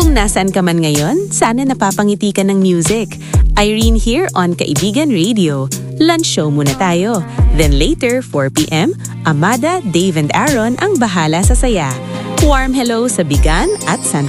Kung nasaan ka man ngayon, sana napapangiti ka ng music. Irene here on Kaibigan Radio. Lunch show muna tayo. Then later, 4 p.m., Amada, Dave and Aaron ang bahala sa saya. Warm hello sa Bigan at San